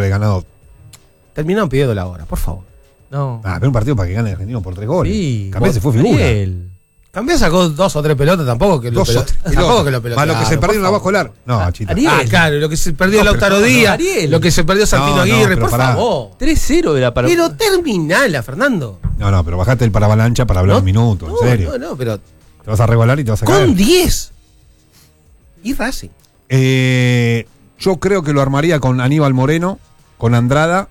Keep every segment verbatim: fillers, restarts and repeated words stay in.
haber ganado. Terminaron pidiendo la hora, por favor. No. Ah, pero un partido para que gane el Argentino por tres goles. Sí. Cambié se fue figura. Ariel. Cambió, sacó dos o tres pelotas, tampoco que lo, Dos o pelot- tres tampoco pelotas. que lo Más lo que se pelotearon, perdieron por abajo del favor. arco. No, chita. Ariel. Ah, claro, lo que se perdió No, Lautaro pero- Díaz, no, Ariel. lo que se perdió Santino No, no, Aguirre, pero por pará. favor. tres cero era para. Pero terminala, Fernando. No, no, pero bajate el paravalancha para hablar No, un minuto, no, en serio. No, no, pero Te vas a regolar y te vas a caer. con diez. Y Racing. Eh, yo creo que lo armaría con Aníbal Moreno, con Andrada,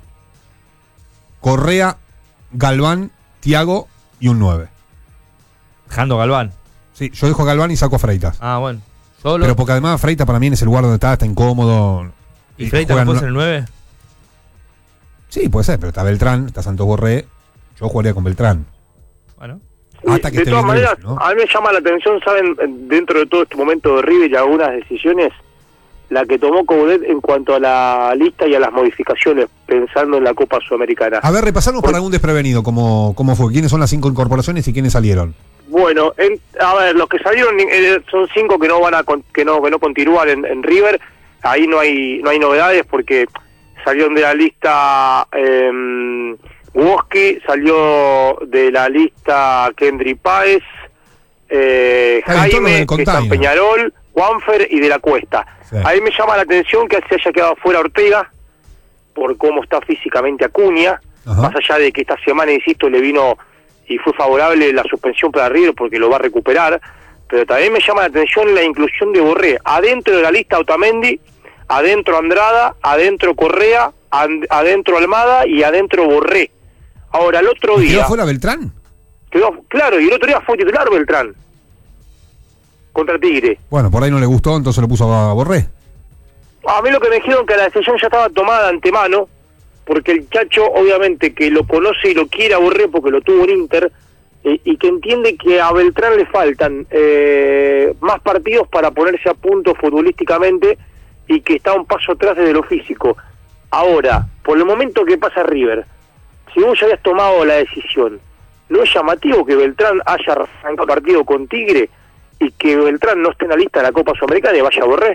Correa, Galván, Thiago y un nueve. Dejando Galván. Sí, yo dejo a Galván y saco a Freitas. Ah, bueno. Solo. Pero porque además Freitas para mí en ese lugar donde está, está incómodo. ¿Y Freitas no juegan puede una- ser el nueve? Sí, puede ser, pero está Beltrán, está Santos Borré. Yo jugaría con Beltrán. Bueno. Hasta que de esté todas bien maneras, Driussi, ¿no? a mí me llama la atención, ¿saben? Dentro de todo este momento de River y algunas decisiones, la que tomó Coudet en cuanto a la lista y a las modificaciones, pensando en la Copa Sudamericana. A ver, repasamos para algún desprevenido cómo, cómo fue. ¿Quiénes son las cinco incorporaciones y quiénes salieron? Bueno, en, a ver, los que salieron eh, son cinco que no van a con- que no que no continúan en, en River. Ahí no hay no hay novedades porque salieron de la lista eh, Woski, salió de la lista Kendry Páez, eh, Está bien, todo lo Jaime, del que está en container. Peñarol, Juanfer y de la Cuesta. Sí. Ahí me llama la atención que se haya quedado fuera Ortega por cómo está físicamente Acuña, Ajá. más allá de que esta semana, insisto, le vino y fue favorable la suspensión para River porque lo va a recuperar, pero también me llama la atención la inclusión de Borré, adentro de la lista Otamendi, adentro Andrada, adentro Correa, and- adentro Almada y adentro Borré. Ahora, el otro ¿Y día... quedó fuera Beltrán? quedó- claro, y el otro día fue titular Beltrán, contra Tigre. Bueno, por ahí no le gustó, entonces lo puso a Borré. A mí lo que me dijeron que la decisión ya estaba tomada de antemano, porque el Chacho obviamente que lo conoce y lo quiere a Borré porque lo tuvo en Inter, eh, y que entiende que a Beltrán le faltan eh, más partidos para ponerse a punto futbolísticamente y que está un paso atrás desde lo físico. Ahora, por el momento que pasa River, si vos ya habías tomado la decisión, ¿no es llamativo que Beltrán haya arrancado partido con Tigre y que Beltrán no esté en la lista de la Copa Sudamericana y vaya a Borré?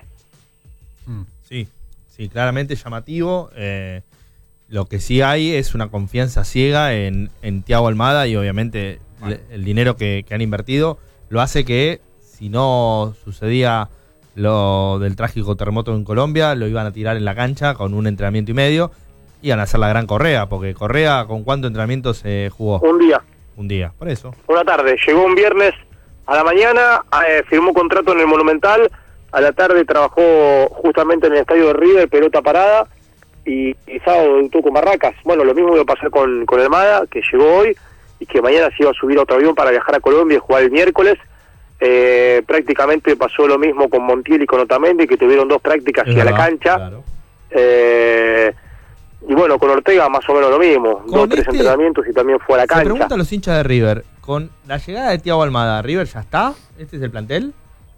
Sí, sí, claramente llamativo. Eh, lo que sí hay es una confianza ciega en, en Thiago Almada y obviamente le- el dinero que, que han invertido lo hace que si no sucedía lo del trágico terremoto en Colombia, lo iban a tirar en la cancha con un entrenamiento y medio, iban a hacer la gran Correa, porque Correa ¿con cuánto entrenamiento se jugó? Un día. Un día, por eso. Una tarde, llegó un viernes a la mañana, eh, firmó contrato en el Monumental, a la tarde trabajó justamente en el estadio de River, pelota parada, y, y sábado debutó con Barracas. Bueno, lo mismo iba a pasar con, con Almada, que llegó hoy, y que mañana se iba a subir a otro avión para viajar a Colombia y jugar el miércoles. Eh, prácticamente pasó lo mismo con Montiel y con Otamendi, que tuvieron dos prácticas Es hacia la verdad, cancha. claro. Eh, y bueno, con Ortega más o menos lo mismo, Con dos, tres este- entrenamientos y también fue a la Se cancha. pregunta a los hinchas de River, con la llegada de Thiago Almada, ¿River ya está? ¿Este es el plantel?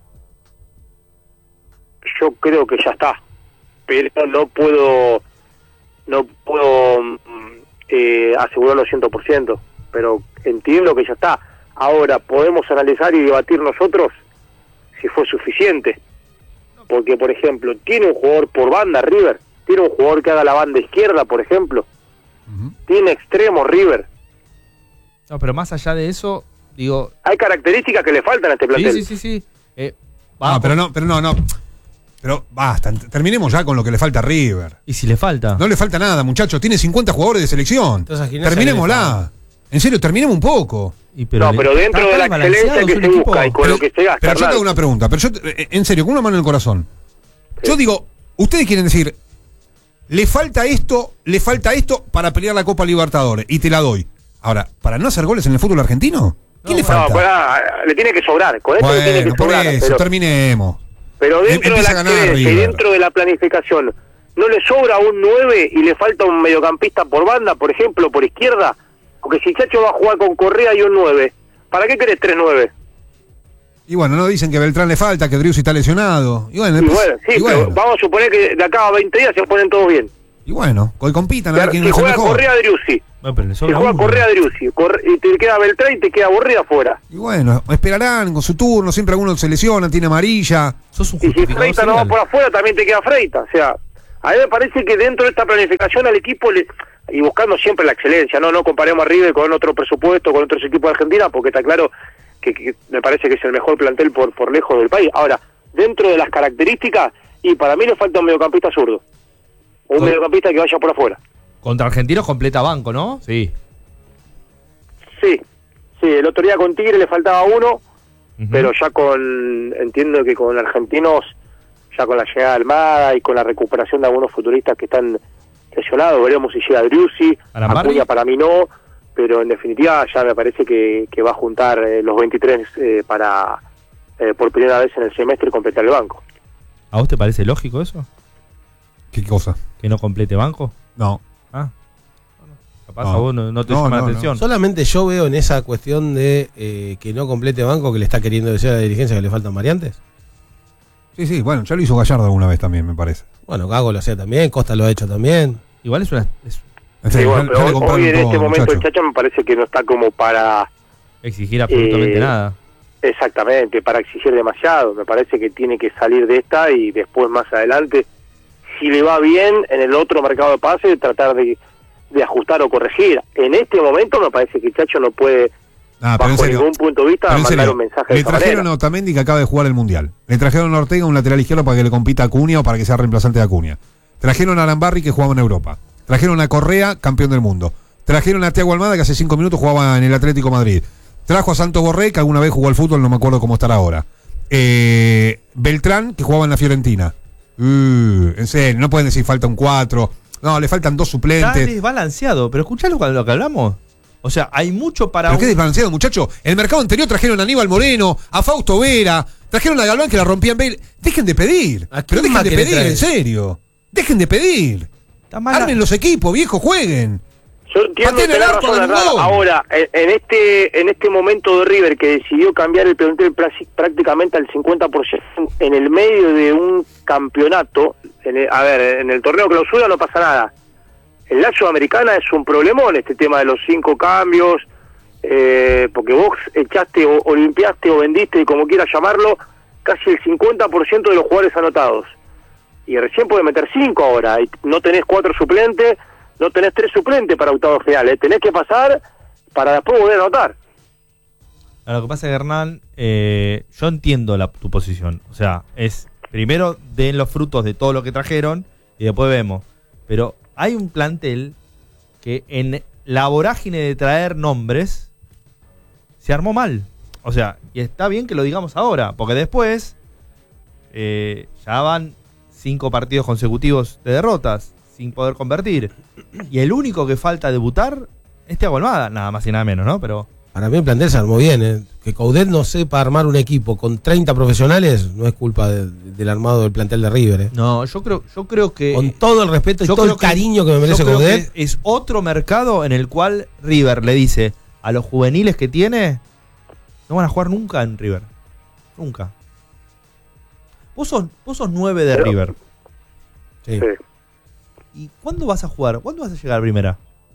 Yo creo que ya está, pero no puedo no puedo mm, eh, asegurarlo cien por ciento, pero entiendo que ya está. Ahora podemos analizar y debatir nosotros si fue suficiente, porque por ejemplo tiene un jugador por banda River, tiene un jugador que haga la banda izquierda, por ejemplo, Ujú. tiene extremo River, No, pero más allá de eso, digo... hay características que le faltan a este Sí, plantel. sí, sí, sí. Eh, No, vamos. pero no, pero no, no. Pero basta, terminemos ya con lo que le falta a River. ¿Y si le falta? No le falta nada, muchachos. Tiene cincuenta jugadores de selección. Entonces, ¿a Gimnasia Terminémosla. En serio, terminemos un poco. Y No, pero le- dentro está de la tan excelencia desbalanceado, que es un se equipo- busca y con Pero- lo que se gasta, Pero yo te Hernán. hago una pregunta, pero yo, te- en serio, con una mano en el corazón. Yo digo, ustedes quieren decir, le falta esto, le falta esto para pelear la Copa Libertadores, y te la doy. Ahora, ¿para no hacer goles en el fútbol argentino? ¿Qué le No, falta? pará, le tiene que sobrar, con esto le tiene que Bueno, por sobrar. eso, pero, terminemos. pero dentro de Empieza la a ganar excelencia y River. dentro de la planificación, ¿no le sobra un nueve y le falta un mediocampista por banda, por ejemplo, por izquierda? Porque si Chacho va a jugar con Correa y un nueve, ¿para qué querés tres nueve? Y bueno, no dicen que Beltrán le falta, que Driussi está lesionado. Y bueno, Y después- bueno, sí, y bueno, pero vamos a suponer que de acá a veinte días se ponen todos bien. y bueno, hoy compitan a ver quién Si es el juega mejor. Correa, Driussi. Bueno, pero le Si sobra juega uno. Correa, Driussi. Corre- y te queda Beltrán y te queda Borré afuera. Y bueno, esperarán con su turno, siempre alguno se lesiona, tiene amarilla. Sos un Y si justificador Freita no va serial. por afuera, también te queda Freita. O sea, A mí me parece que dentro de esta planificación al equipo, le, y buscando siempre la excelencia, no no comparemos a River con otro presupuesto, con otros equipos de Argentina, porque está claro que, que me parece que es el mejor plantel por, por lejos del país. Ahora, dentro de las características, y para mí le falta un mediocampista zurdo, o un Con- mediocampista que vaya por afuera. Contra Argentinos completa banco, ¿no? Sí. Sí, sí, el otro día con Tigre le faltaba uno, Ujú. pero ya con, entiendo que con Argentinos, ya con la llegada de Almada y con la recuperación de algunos futuristas que están lesionados, veremos si llega Driussi, ¿Arambarri? Acuña para mí no, pero en definitiva ya me parece que, que va a juntar eh, los veintitrés eh, para, eh, por primera vez en el semestre, completar el banco. ¿A vos te parece lógico eso? ¿Qué cosa? ¿Que no complete banco? No. Ah. Bueno, capaz No. a vos no, no te No, llama no, la atención. Solamente yo veo en esa cuestión de eh, que no complete banco que le está queriendo decir a la dirigencia que le faltan variantes. Sí, sí, bueno, ya lo hizo Gallardo alguna vez también, me parece. Bueno, Gago lo hacía también, Costa lo ha hecho también. Igual es una... es En Sí, serio, bueno, ya- ya le pero hoy, compraron hoy en todo, este momento muchacho. el Chacho me parece que no está como para... exigir absolutamente Eh, nada. Exactamente, para exigir demasiado. Me parece que tiene que salir de esta y después más adelante, si le va bien en el otro mercado de pase, tratar de, de ajustar o corregir. En este momento me parece que el Chacho no puede, Ah, pero en bajo serio, ningún punto de vista, pero en mandar serio, un mensaje de le esa trajeron manera. a Otamendi que acaba de jugar el Mundial. Le trajeron a Ortega un lateral izquierdo para que le compita a Acuña o para que sea reemplazante de Acuña. Trajeron a Arambarri que jugaba en Europa. Trajeron a Correa, campeón del mundo. Trajeron a Thiago Almada que hace cinco minutos jugaba en el Atlético Madrid. Trajo a Santos Borré que alguna vez jugó al fútbol, no me acuerdo cómo estará ahora. Eh, Beltrán que jugaba en la Fiorentina. Uh, en serio, no pueden decir falta un cuatro. No, le faltan dos Está suplentes. desbalanceado, pero escuchá lo, lo que hablamos. O sea, hay mucho para... Pero qué un- desbalanceado, muchacho. En el mercado anterior trajeron a Aníbal Moreno, a Fausto Vera, trajeron a Galván que la rompían. Bale. Dejen de pedir. ¿A Pero quién dejen más de querés pedir, traer? en serio. Dejen de pedir. Está mala- Armen los equipos, viejo, jueguen. Yo entiendo Pateen que el tenés arco razón, del Hernán. gol. Ahora, en en este en este momento de River que decidió cambiar el plantel prasi- prácticamente al cincuenta por ciento en el medio de un campeonato, en el- a ver, en el torneo clausura no pasa nada. En la Sudamericana es un problemón este tema de los cinco cambios, eh, porque vos echaste o, o limpiaste o vendiste, como quieras llamarlo, casi el cincuenta por ciento de los jugadores anotados. Y recién puede meter cinco ahora, y no tenés cuatro suplentes, no tenés tres suplentes para octavos finales, tenés que pasar para después volver a anotar. Lo que pasa es que Hernán, eh, yo entiendo la, tu posición. O sea, es primero den los frutos de todo lo que trajeron y después vemos. Pero hay un plantel que en la vorágine de traer nombres se armó mal. O sea, y está bien que lo digamos ahora, porque después eh, ya van cinco partidos consecutivos de derrotas sin poder convertir. Y el único que falta debutar es Thiago Almada, nada más y nada menos, ¿no? Pero Para mí el plantel se armó bien. ¿eh? Que Coudet no sepa armar un equipo con treinta profesionales no es culpa de- del armado del plantel de River. ¿eh? no, yo creo, yo creo que Con todo el respeto y yo todo el creo que- cariño que me merece yo creo Coudet. que es otro mercado en el cual River le dice a los juveniles que tiene no van a jugar nunca en River. Nunca. Vos sos, vos sos nueve de Pero- River. Sí. Sí. ¿Y cuándo vas a jugar? ¿Cuándo vas a llegar a primera?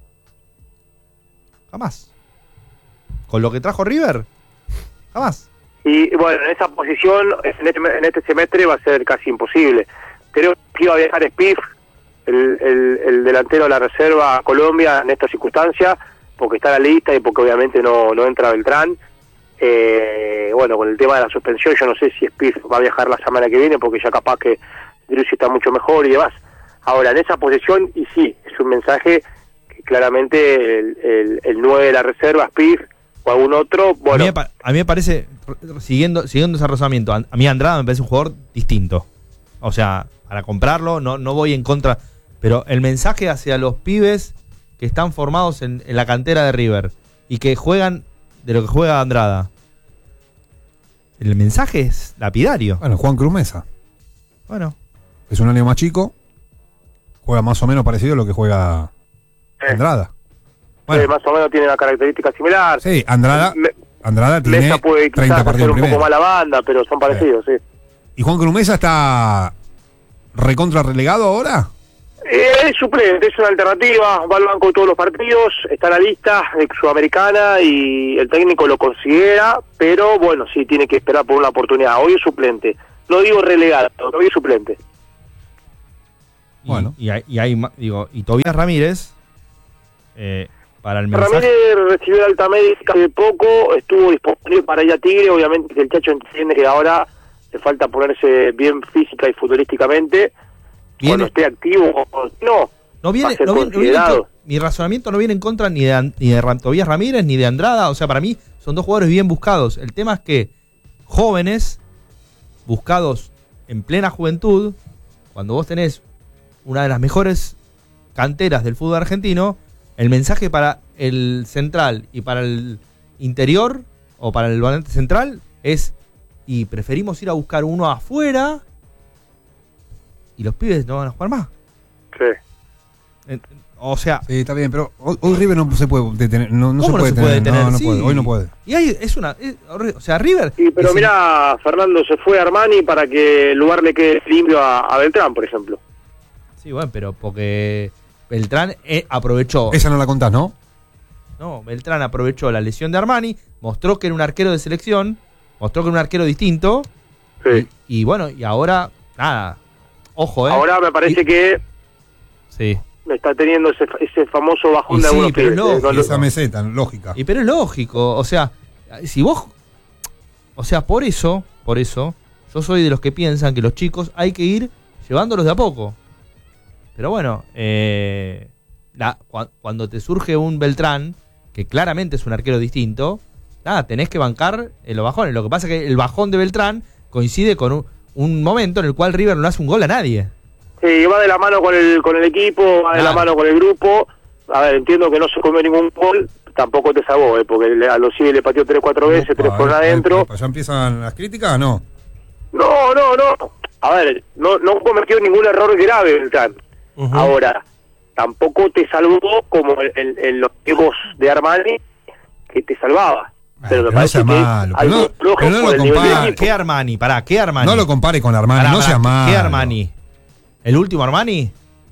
Jamás. ¿Con lo que trajo River? Jamás. Y bueno, en esa posición, en este, en este semestre va a ser casi imposible. Creo que iba a viajar Spiff, el, el, el delantero de la reserva a Colombia en esta circunstancia, porque está en la lista y porque obviamente no, no entra Beltrán. Eh, bueno, con el tema de la suspensión, yo no sé si Spiff va a viajar la semana que viene, porque ya capaz que Driussi está mucho mejor y demás. Ahora, en esa posición, y sí, es un mensaje que claramente el, el, el nueve de la reserva, Spiff, o algún otro, A, bueno... mí me, pa- a mí me parece, r- siguiendo, siguiendo ese razonamiento, a, a mí Andrada me parece un jugador distinto. O sea, para comprarlo no, no voy en contra. Pero el mensaje hacia los pibes que están formados en, en la cantera de River y que juegan de lo que juega Andrada. El mensaje es lapidario. Bueno, Juan Cruz Mesa. Bueno, Es un año más chico. Juega más o menos parecido a lo que juega Eh. Andrada. Eh, Bueno, más o menos tiene una característica similar. sí, Andrada, Me- Andrada tiene Mesa puede treinta quizás hacer partidos un en poco primera. más la banda, pero son parecidos, sí. ¿Y Juan Cruz Mesa está recontra relegado ahora? Eh, es suplente, es una alternativa, va al banco de todos los partidos, está en la lista de Sudamericana y el técnico lo considera, pero bueno, sí, tiene que esperar por una oportunidad. Hoy es suplente, no digo relegado, hoy es suplente. Y, Bueno. y, hay, y hay ma- digo, y Tobías Ramírez, eh, para el mensaje. Ramírez recibió la alta médica hace poco, estuvo disponible para ir a Tigre, obviamente que el Chacho entiende que ahora le falta ponerse bien física y futurísticamente, Viene- cuando esté activo, no, No viene, va a ser no viene- no viene en considerado. con- mi razonamiento no viene en contra ni de, An- ni de Ram- Tobías Ramírez ni de Andrada. O sea, para mí son dos jugadores bien buscados. El tema es que jóvenes, buscados en plena juventud, cuando vos tenés una de las mejores canteras del fútbol argentino, el mensaje para el central y para el interior o para el volante central es: y preferimos ir a buscar uno afuera y los pibes no van a jugar más. Sí. En- O sea, Sí, está bien, pero hoy, hoy River no se puede detener. No, no se ¿cómo puede no se puede detener. detener? No, no Sí. puede, hoy no puede. Y ahí es una. es horrible. O sea, River. Sí, pero es el- mira, Fernando, se fue Armani para que el lugar le quede limpio a, a Beltrán, por ejemplo. Sí, bueno, pero porque Beltrán eh, aprovechó. Esa no la contás, ¿no? No, Beltrán aprovechó la lesión de Armani, mostró que era un arquero de selección, mostró que era un arquero distinto. Sí. Y, y bueno, y ahora, nada. Ojo, ¿eh? Ahora me parece Y- que Sí. está teniendo ese, ese famoso bajón Y de sí, algunos pero pibes, no, eh, no lo- Esa meseta, lógica. Y pero es lógico, o sea, si vos, o sea, por eso, por eso, yo soy de los que piensan que los chicos hay que ir llevándolos de a poco. Pero bueno, eh, la- cua- cuando te surge un Beltrán, que claramente es un arquero distinto, nada, tenés que bancar en los bajones. Lo que pasa es que el bajón de Beltrán coincide con un, un momento en el cual River no hace un gol a nadie. Sí, va de la mano con el con el equipo, va de la Claro. mano con el grupo. A ver, entiendo que no se comió ningún gol, tampoco te salvó, eh, porque le- a los Civil le pateó tres cuatro veces, Opa, tres por epa, adentro. epa, ¿ya empiezan las críticas? No. No, no, no. A ver, no, no cometió ningún error grave Beltrán. Ujú. Ahora, tampoco te salvó como en, en- en los juegos de Armani, que te salvaba. Ay, Pero me pero no parece sea que malo, es pero no- algo flojo pero no por lo el nivel del compare. equipo. ¿Qué Armani? Pará, ¿qué Armani? No lo compare con Armani, Pará, no pará, sea malo. ¿Qué Armani? ¿El último Armani?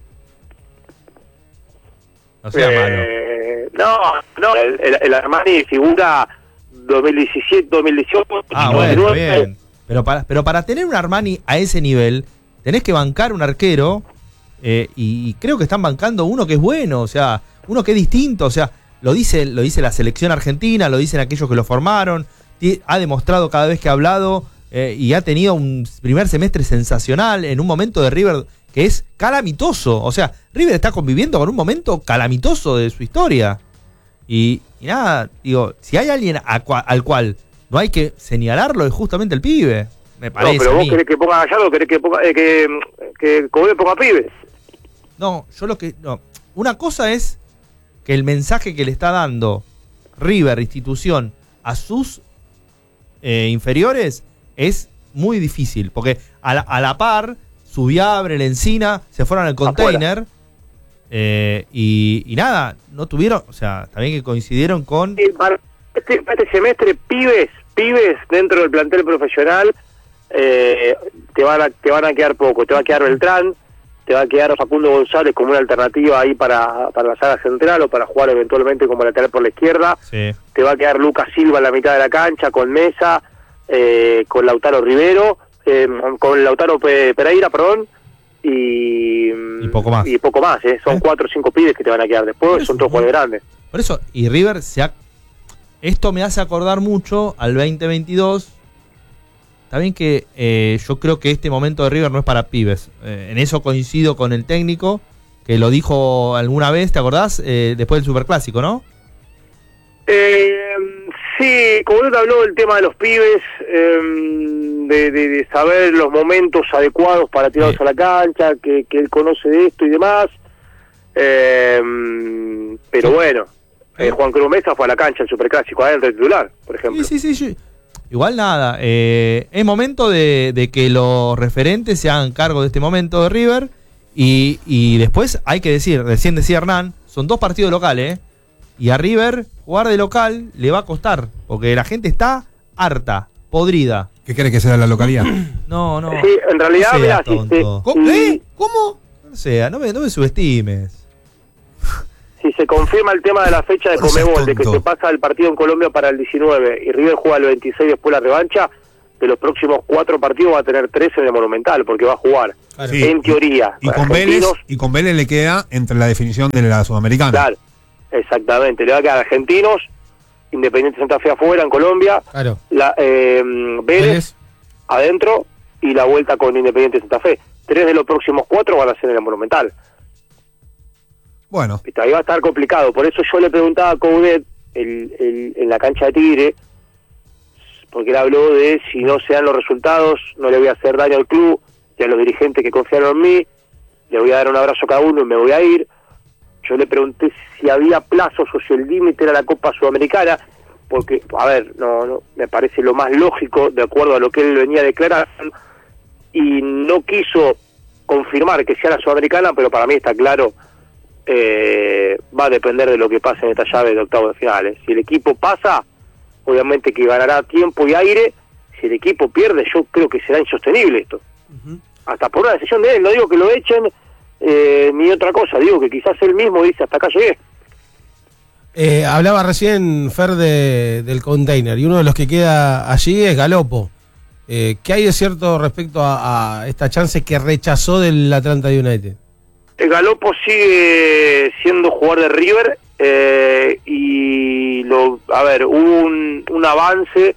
No sea malo. Eh, no, no, el, el- el Armani figura dos mil diecisiete, dos mil dieciocho, Ah, bueno, está bien. Pero para, pero para tener un Armani a ese nivel, tenés que bancar un arquero, eh, y, y creo que están bancando uno que es bueno, o sea, uno que es distinto, o sea, lo dice, lo dice la selección argentina, lo dicen aquellos que lo formaron, ti- ha demostrado cada vez que ha hablado, eh, y ha tenido un primer semestre sensacional en un momento de River que es calamitoso, o sea, River está conviviendo con un momento calamitoso de su historia. Y, y nada, digo, si hay alguien a cua- al cual no hay que señalarlo, es justamente el pibe. Me No, parece. pero a vos mí. querés que ponga Gallardo, querés que ponga, eh, que, que Cobé ponga pibes. No, yo lo que. No. Una cosa es que el mensaje que le está dando River, institución, a sus eh, inferiores es muy difícil. Porque a la, a la par, Subiabre, el Encina, se fueron al container. eh, y, y nada, no tuvieron. O sea, también que coincidieron con. Sí, para este, para este semestre, pibes, pibes dentro del plantel profesional, eh, te van a te van a quedar poco. Te va a quedar Beltrán, te va a quedar Facundo González como una alternativa ahí para, para la saga central o para jugar eventualmente como lateral por la izquierda. Sí. Te va a quedar Lucas Silva en la mitad de la cancha con Mesa, eh, con Lautaro Rivero, eh, con Lautaro Pe- Pereira, perdón, y, Y poco más. Y poco más, eh. Son ¿Eh? cuatro o cinco pibes que te van a quedar después, Por eso, son todos ¿no? jugadores grandes. Por eso, y River se ha... Esto me hace acordar mucho al veinte veintidós. Está bien que eh, yo creo que este momento de River no es para pibes. Eh, en eso coincido con el técnico, que lo dijo alguna vez, ¿te acordás? Eh, después del Superclásico, ¿no? Eh, sí, como yo te habló del tema de los pibes, eh, de, de- de saber los momentos adecuados para tirarlos Sí. a la cancha, que, que él conoce de esto y demás. Eh, pero Sí. bueno, eh, Sí. Juan Cruz Mesa fue a la cancha el Superclásico adentro de titular, por ejemplo. Sí, sí, sí. sí. Igual nada, eh, es momento de, de que los referentes se hagan cargo de este momento de River. Y, y después hay que decir, recién decía Hernán, son dos partidos locales, ¿eh? Y a River jugar de local le va a costar, porque la gente está harta, podrida. ¿Qué quiere que sea la localidad? No, no. Sí, en realidad, no sea mirá, si, se, tonto. ¿Cómo? si- ¿Eh? ¿Cómo? No sea, no me, no me subestimes. si se confirma el tema de la fecha de No seas Conmebol, de que tonto. se pasa el partido en Colombia para el diecinueve y River juega el veintiséis después la revancha, de los próximos cuatro partidos va a tener tres en el Monumental, porque va a jugar, Claro. Sí. en teoría. Y con, Vélez, y con Vélez le queda entre la definición de la Sudamericana. Claro, exactamente. Le va a quedar Argentinos, Independiente Santa Fe afuera, en Colombia, Claro. la, eh, Vélez, Vélez. adentro y la vuelta con Independiente Santa Fe. Tres de los próximos cuatro van a ser en el Monumental. Bueno, ¿Viste? Ahí va a estar complicado. Por eso yo le preguntaba a Coudet el, el, en la cancha de Tigre, porque él habló de si no se dan los resultados, no le voy a hacer daño al club y a los dirigentes que confiaron en mí, le voy a dar un abrazo a cada uno y me voy a ir. Yo le pregunté si había plazos o si el límite era la Copa Sudamericana, porque, a ver, no, no me parece lo más lógico, de acuerdo a lo que él venía declarando, y no quiso confirmar que sea la Sudamericana, pero para mí está claro, eh, va a depender de lo que pase en esta llave de octavos de finales. Si el equipo pasa, obviamente que ganará tiempo y aire. Si el equipo pierde, yo creo que será insostenible esto. Uh-huh. Hasta por una decisión de él, no digo que lo echen, eh, ni otra cosa, digo que quizás él mismo dice, hasta acá llegué. Eh, hablaba recién Fer de, del container y uno de los que queda allí es Galopo. Eh, ¿Qué hay de cierto respecto a, a esta chance que rechazó del Atlanta United? El Galopo sigue siendo jugador de River, eh, y lo, a ver, hubo un, un avance,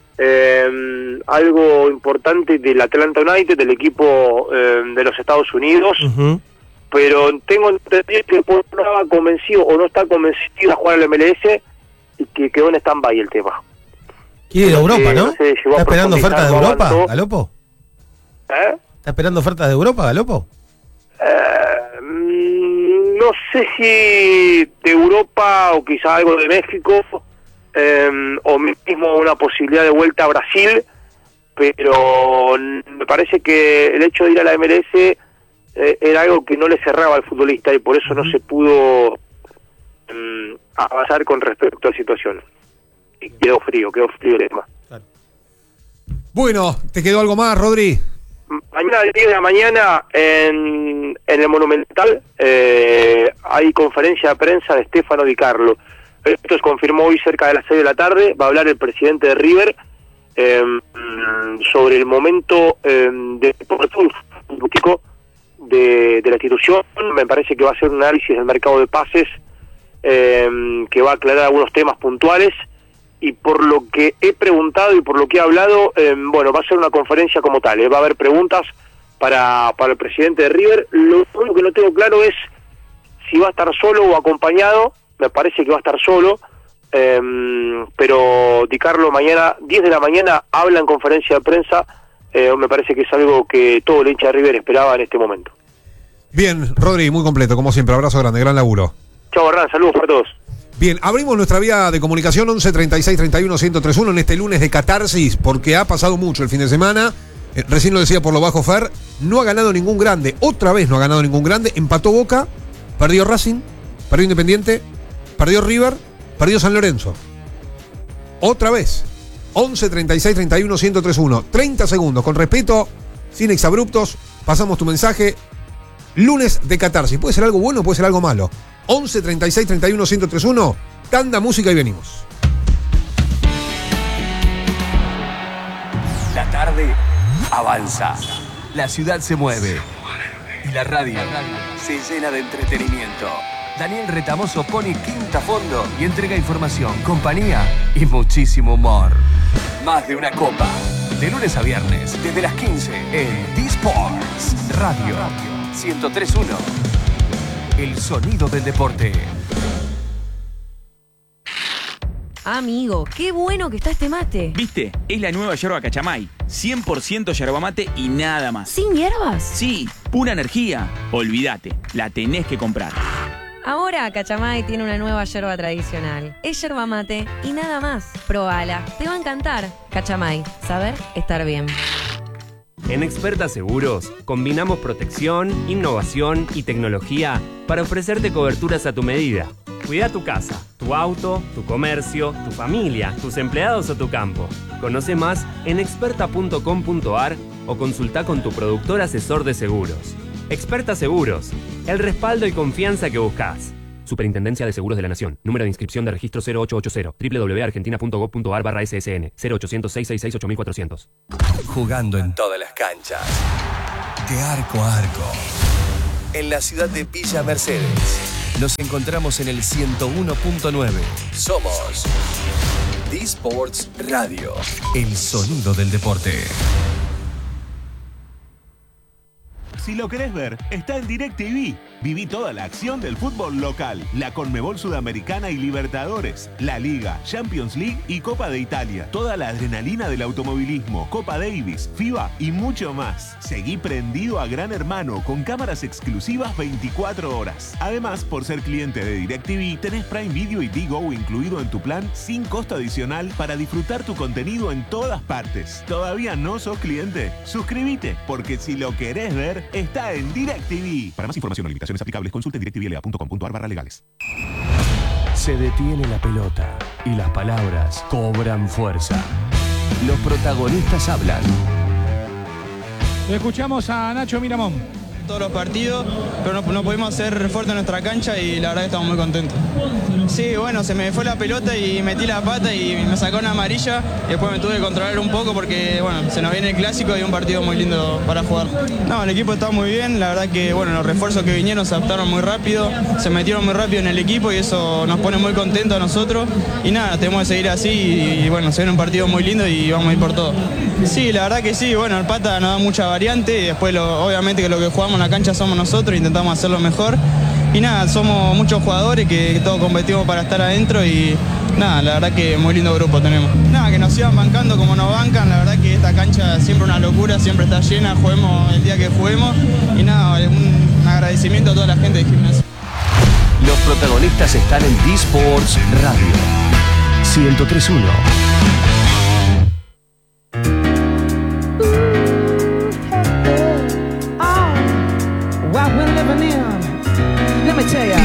eh, algo importante del Atlanta United, del equipo eh, de los Estados Unidos, Uh-huh. pero tengo entendido que no estaba convencido o no está convencido a jugar al M L S y que quedó en stand-by el tema. Quiere de Europa, Eh, ¿no? no sé, llegó ¿Está a esperando profundizar, ofertas de no Europa, avanzó. Galopo? ¿Eh? ¿Está esperando ofertas de Europa, Galopo? Eh, mm, no sé si de Europa o quizá algo de México, eh, o mismo una posibilidad de vuelta a Brasil, pero me parece que el hecho de ir a la M L S eh, era algo que no le cerraba al futbolista y por eso no se pudo mm, avanzar con respecto a la situación. Y quedó frío, quedó frío el tema. bueno, ¿te quedó algo más, Rodri? Mañana a las diez de la mañana en, en el Monumental eh, hay conferencia de prensa de Stefano Di Carlo. Esto se confirmó hoy cerca de las seis de la tarde. Va a hablar el presidente de River eh, sobre el momento eh, de, de, de la institución. Me parece que va a hacer un análisis del mercado de pases eh, que va a aclarar algunos temas puntuales. Y por lo que he preguntado y por lo que he hablado, eh, bueno, va a ser una conferencia como tal, eh, va a haber preguntas para, para el presidente de River. Lo único que no tengo claro es si va a estar solo o acompañado. Me parece que va a estar solo, eh, pero Di Carlo mañana, diez de la mañana, habla en conferencia de prensa. Eh, me parece que es algo que todo el hincha de River esperaba en este momento. Bien, Rodri, muy completo, como siempre, abrazo grande, gran laburo. Chao, Hernán, saludos para todos. Bien, abrimos nuestra vía de comunicación once treinta y seis treinta y uno ciento treinta y uno en este lunes de catarsis, porque ha pasado mucho el fin de semana. Eh, recién lo decía por lo bajo Fer, no ha ganado ningún grande, otra vez no ha ganado ningún grande, empató Boca, perdió Racing, perdió Independiente, perdió River, perdió San Lorenzo. Otra vez, once treinta y seis treinta y uno ciento treinta y uno, treinta segundos, con respeto, sin exabruptos, pasamos tu mensaje. Lunes de catarsis, puede ser algo bueno, puede ser algo malo. once treinta y seis treinta y uno ciento treinta y uno, tanda, música y venimos. La tarde avanza, la ciudad se mueve y la radio se llena de entretenimiento. Daniel Retamoso pone quinta a fondo y entrega información, compañía y muchísimo humor. Más de una copa, de lunes a viernes, desde las quince en D-Sports Radio ciento tres punto uno. El sonido del deporte. Amigo, qué bueno que está este mate. ¿Viste? Es la nueva yerba Cachamay. cien por ciento yerba mate y nada más. ¿Sin hierbas? Sí, pura energía. Olvídate, la tenés que comprar. Ahora Cachamay tiene una nueva yerba tradicional. Es yerba mate y nada más. Probala, te va a encantar. Cachamay, saber estar bien. En Experta Seguros, combinamos protección, innovación y tecnología para ofrecerte coberturas a tu medida. Cuida tu casa, tu auto, tu comercio, tu familia, tus empleados o tu campo. Conoce más en experta punto com punto ar o consulta con tu productor asesor de seguros. Experta Seguros, el respaldo y confianza que buscas. Superintendencia de Seguros de la Nación. Número de inscripción de registro cero ocho ocho cero. doble u doble u doble u punto argentina punto gov punto ar barra S S N. cero ochocientos, seiscientos sesenta y seis, ocho mil cuatrocientos. Jugando en todas las canchas. De arco a arco. En la ciudad de Villa Mercedes. Nos encontramos en el ciento uno punto nueve. Somos D-Sports Radio. El sonido del deporte. Si lo querés ver, está en DirecTV. Viví toda la acción del fútbol local, la Conmebol Sudamericana y Libertadores, la Liga, Champions League y Copa de Italia. Toda la adrenalina del automovilismo, Copa Davis, FIBA y mucho más. Seguí prendido a Gran Hermano con cámaras exclusivas veinticuatro horas. Además, por ser cliente de DirecTV, tenés Prime Video y Digo incluido en tu plan sin costo adicional para disfrutar tu contenido en todas partes. ¿Todavía no sos cliente? Suscríbete, porque si lo querés ver, está en DirecTV. Para más información o limitaciones aplicables, consulte directvla punto com punto ar barra legales. Se detiene la pelota y las palabras cobran fuerza. Los protagonistas hablan. Escuchamos a Nacho Miramón. Todos los partidos, pero no, no pudimos ser fuertes en nuestra cancha y la verdad que estamos muy contentos. Sí, bueno, se me fue la pelota y metí la pata y me sacó una amarilla. Y después me tuve que controlar un poco porque, bueno, se nos viene el clásico y un partido muy lindo para jugar. No, el equipo está muy bien, la verdad que, bueno, los refuerzos que vinieron se adaptaron muy rápido, se metieron muy rápido en el equipo y eso nos pone muy contentos a nosotros. Y nada, tenemos que seguir así y, y bueno, se viene un partido muy lindo y vamos a ir por todo. Sí, la verdad que sí, bueno, el pata nos da mucha variante y después lo, obviamente que lo que jugamos en la cancha somos nosotros, intentamos hacerlo mejor y nada, somos muchos jugadores que todos competimos para estar adentro y nada, la verdad que muy lindo grupo tenemos. Nada, que nos sigan bancando como nos bancan, la verdad que esta cancha siempre una locura, siempre está llena, juguemos el día que juguemos y nada, un agradecimiento a toda la gente de Gimnasia. Los protagonistas están en D-Sports Radio ciento tres punto uno.